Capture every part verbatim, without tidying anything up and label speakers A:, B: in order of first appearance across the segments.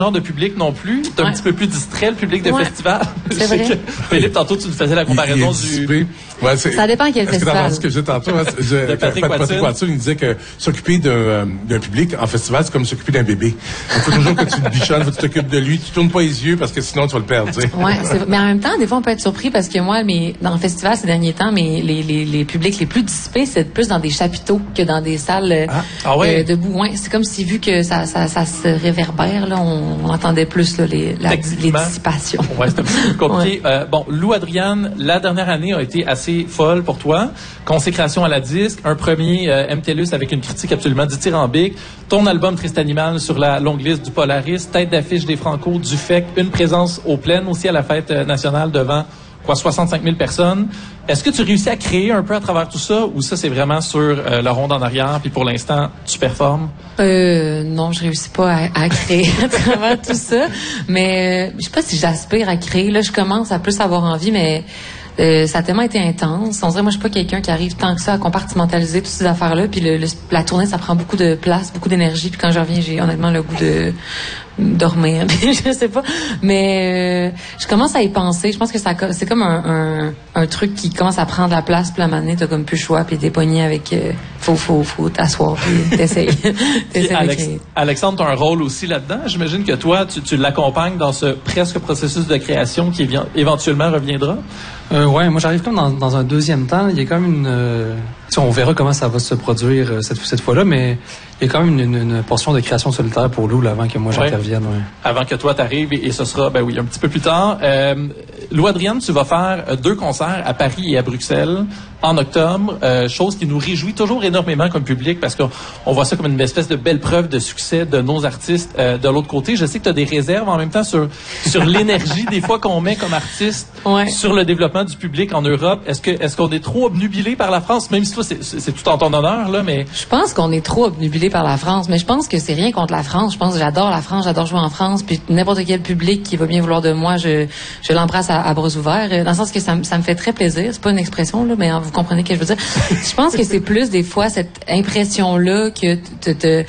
A: genre de public non plus. T'es
B: ouais.
A: un petit peu plus distrait, le public de
B: ouais.
A: festival.
B: C'est vrai.
A: Que, Philippe, tantôt, tu nous faisais la comparaison
C: il, il
A: du...
C: Ouais,
B: ça dépend quel
C: est-ce
B: festival.
C: Est-ce que tu as entendu ce que j'ai tantôt? Hein,
A: de Patrick Watson.
C: Il me disait que s'occuper d'un, euh, d'un public en festival, c'est comme s'occuper d'un bébé. Il faut toujours que tu le bichonnes, faut que tu t'occupes de lui. Tu tournes pas les yeux parce que sinon, tu vas le perdre.
B: Ouais, c'est, mais en même temps, des fois, on peut être surpris parce que moi, mes, dans le festival, ces derniers temps, mes, les, les, les publics les plus dissipés, c'est plus dans des chapiteaux que dans des salles
C: ah.
A: Ah ouais.
B: euh, debout. Ouais, c'est comme si, vu que ça, ça, ça se réverbère, là, on, on entendait plus là, les, la, les dissipations.
A: Ouais, c'est un petit peu compliqué.
B: Ouais.
A: Euh, bon, Lou Adriane, la dernière année a été assez folle pour toi. Consécration à la disque, un premier euh, M T L U S avec une critique absolument dithyrambique, ton album Triste Animal sur la longue liste du Polaris, tête d'affiche des Franco, du F E C, une présence au Plaines aussi à la fête nationale devant quoi soixante-cinq mille personnes. Est-ce que tu réussis à créer un peu à travers tout ça ou ça c'est vraiment sur euh, le ronde en arrière puis pour l'instant tu performes?
B: Euh, non, je réussis pas à, à créer à travers tout ça, mais euh, je sais pas si j'aspire à créer. Là, je commence à plus avoir envie, mais Euh, ça a tellement été intense. On dirait, moi, je suis pas quelqu'un qui arrive tant que ça à compartimentaliser toutes ces affaires-là. Puis le, le, la tournée, ça prend beaucoup de place, beaucoup d'énergie. Puis quand je reviens, j'ai honnêtement le goût de dormir. Je sais pas. Mais euh, je commence à y penser. Je pense que ça, c'est comme un, un, un truc qui commence à prendre la place. Puis la manée, t'as comme plus le choix. Puis t'es pogné avec... Euh, faut, faut, faut t'asseoir. Puis t'essayes. t'essayes
A: Alex, Alexandre, t'as un rôle aussi là-dedans. J'imagine que toi, tu, tu l'accompagnes dans ce presque processus de création qui éventuellement reviendra.
D: Euh, ouais, moi j'arrive comme dans, dans un deuxième temps. Il y a quand même une... Euh, on verra comment ça va se produire euh, cette, cette fois-là, mais il y a quand même une, une, une portion de création solitaire pour Lou là, avant que moi j'intervienne. Ouais.
A: Avant que toi t'arrives, et, et ce sera, ben oui, un petit peu plus tard. Euh, Lou Adriane, tu vas faire deux concerts à Paris et à Bruxelles en octobre, euh, chose qui nous réjouit toujours énormément comme public parce qu'on on voit ça comme une espèce de belle preuve de succès de nos artistes. Euh, de l'autre côté, je sais que tu as des réserves en même temps sur, sur l'énergie des fois qu'on met comme artiste
B: ouais.
A: sur le développement du public en Europe. Est-ce que est-ce qu'on est trop obnubilé par la France, même si toi c'est, c'est tout en ton honneur là, mais
B: je pense qu'on est trop obnubilé par la France, mais je pense que c'est rien contre la France. Je pense que j'adore la France, j'adore jouer en France, puis n'importe quel public qui va bien vouloir de moi, je je l'embrasse à, à bras ouverts, dans le sens que ça, ça me fait très plaisir. C'est pas une expression là, mais vous comprenez ce que je veux dire. Je pense que c'est plus des fois cette impression là que te, te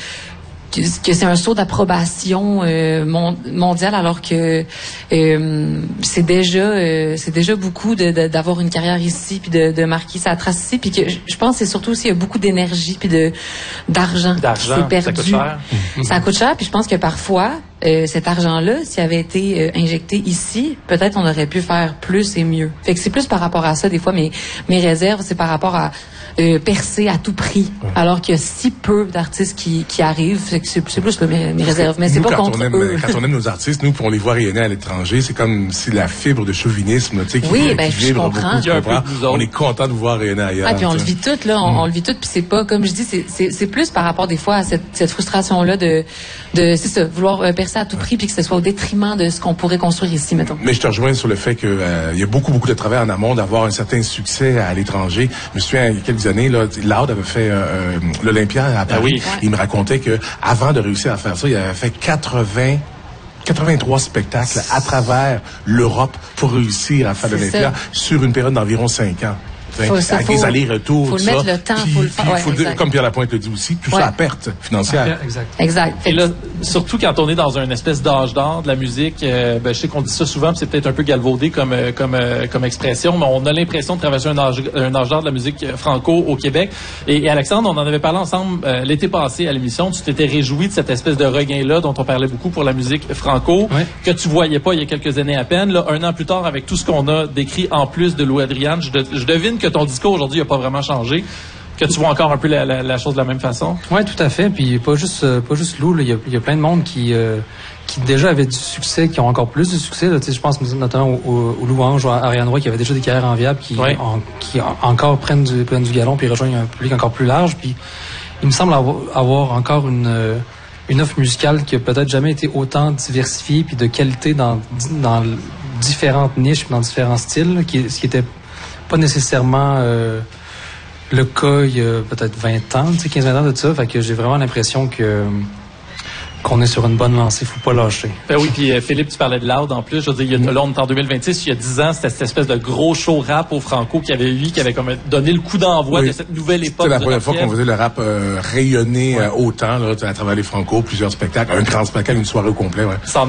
B: que c'est un saut d'approbation euh, mondial alors que euh, c'est déjà euh, c'est déjà beaucoup de, de, d'avoir une carrière ici puis de, de marquer sa trace ici puis que je pense que c'est surtout aussi il y a beaucoup d'énergie puis de d'argent,
A: d'argent
B: qui s'est perdu.
A: Ça coûte cher.
B: Ça coûte cher puis je pense que parfois euh, cet argent-là s'il avait été euh, injecté ici peut-être on aurait pu faire plus et mieux. Fait que c'est plus par rapport à ça des fois mes mes réserves c'est par rapport à Euh, percer à tout prix, ouais. alors qu'il y a si peu d'artistes qui, qui arrivent. C'est, c'est, c'est plus là, mes, mes réserves, mais c'est
C: nous,
B: pas
C: quand
B: contre
C: on aime,
B: eux.
C: Quand on aime nos artistes, nous, on les voit rayonner à l'étranger, c'est comme si la fibre de chauvinisme, tu sais, qui,
B: oui,
C: qui
B: ben,
C: vibre
B: beaucoup,
C: je comprends. On est content de vous voir rayonner ailleurs.
B: Ah, puis on le vit tout, là, on, mm. on le vit tout, puis c'est pas, comme je dis, c'est, c'est, c'est plus par rapport des fois à cette, cette frustration-là de, de, c'est ça, vouloir euh, percer à tout prix, puis que ce soit au détriment de ce qu'on pourrait construire ici, mettons.
C: Mais je te rejoins sur le fait que euh, il y a beaucoup, beaucoup de travail en amont d'avoir un certain succès à l'étranger. Je me souviens, il y a quelques années, là, Loud avait fait euh, l'Olympia à Paris. Ah oui. Il me racontait que avant de réussir à faire ça, il avait fait quatre-vingts quatre-vingt-trois spectacles à travers l'Europe pour réussir à faire l'Olympia sur une période d'environ cinq ans.
B: Faut,
C: avec
B: ça,
C: des
B: faut,
C: allers-retours,
B: faut
C: tout
B: le mettre
C: ça.
B: le temps,
C: puis,
B: faut le faire. Ouais,
C: faut de, comme Pierre Lapointe le dit aussi, tout
B: ouais.
C: ça à perte financière.
D: Exact.
B: Exact.
A: Et là, surtout quand on est dans une espèce d'âge d'or de la musique, euh, ben, je sais qu'on dit ça souvent, puis c'est peut-être un peu galvaudé comme euh, comme euh, comme expression, mais on a l'impression de traverser un âge un âge d'or de la musique franco au Québec. Et, et Alexandre, on en avait parlé ensemble euh, l'été passé à l'émission. Tu t'étais réjoui de cette espèce de regain-là dont on parlait beaucoup pour la musique franco,
D: ouais.
A: que tu voyais pas il y a quelques années à peine. Là, un an plus tard, avec tout ce qu'on a décrit en plus de Lou Adriane, je, de, je devine que ton discours aujourd'hui n'a pas vraiment changé. Que tu vois encore un peu la, la, la chose de la même façon?
D: Oui, tout à fait. Puis pas juste, euh, pas juste Lou. Il y a, y a plein de monde qui, euh, qui déjà avaient du succès, qui ont encore plus de succès. Là. Je pense notamment aux, aux Louanges ou à Ariane Roy qui avaient déjà des carrières enviables, qui,
A: oui.
D: en, qui en, encore prennent du, prennent du galon puis rejoignent un public encore plus large. Puis il me semble avoir, avoir encore une, une offre musicale qui a peut-être jamais été autant diversifiée puis de qualité dans, dans différentes niches puis dans différents styles, là, qui, ce qui était pas nécessairement euh, le cas il y a peut-être vingt ans, tu sais, quinze vingt ans de ça. Fait que j'ai vraiment l'impression que qu'on est sur une bonne lancée, faut pas lâcher.
A: Ben oui, puis euh, Philippe, tu parlais de Loud en plus. Je veux dire, il y a, là, on est en deux mille vingt-six, il y a dix ans, c'était cette espèce de gros show rap au Franco qui avait eu, qui avait comme donné le coup d'envoi oui. de cette nouvelle époque.
C: C'était la première fois qu'on faisait le rap euh, rayonner ouais. euh, autant là, à travers les Franco, plusieurs spectacles, un grand spectacle, une soirée au complet. Ouais.